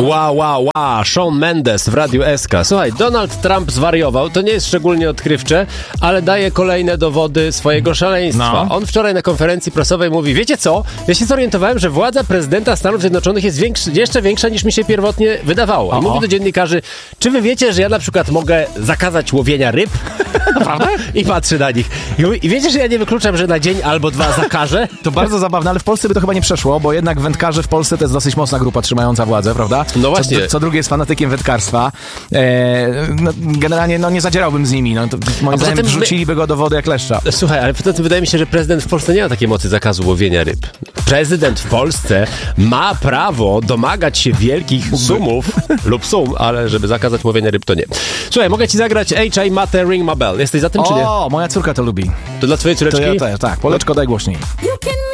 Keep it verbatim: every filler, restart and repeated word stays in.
Wow, wow, wow, Shawn Mendes w Radiu S K. Słuchaj, Donald Trump zwariował, to nie jest szczególnie odkrywcze, ale daje kolejne dowody swojego szaleństwa. No. On wczoraj na konferencji prasowej mówi, wiecie co, ja się zorientowałem, że władza prezydenta Stanów Zjednoczonych jest większy, jeszcze większa niż mi się pierwotnie wydawało. I O-o. mówi do dziennikarzy, czy wy wiecie, że ja na przykład mogę zakazać łowienia ryb? Naprawdę? I patrzy na nich. I, mówi, I wiecie, że ja nie wykluczam, że na dzień albo dwa zakażę? To bardzo zabawne, ale w Polsce by to chyba nie przeszło, bo jednak wędkarze w Polsce to jest dosyć mocna grupa trzymająca władzę, prawda? No właśnie. Co, co drugi jest fanatykiem wędkarstwa. E, no, generalnie no, nie zadzierałbym z nimi. No, to, moim zdaniem tym wrzuciliby go do wody jak leszcza. Słuchaj, ale poza tym wydaje mi się, że prezydent w Polsce nie ma takiej mocy zakazu łowienia ryb. Prezydent w Polsce ma prawo domagać się wielkich sumów lub sum, ale żeby zakazać łowienia ryb, to nie. Słuchaj, mogę ci zagrać H I Mate Ring My Bell. Jesteś za tym, czy nie? O, moja córka to lubi. To dla twojej To córeczki? ja też, tak. Poleczko, daj głośniej. You can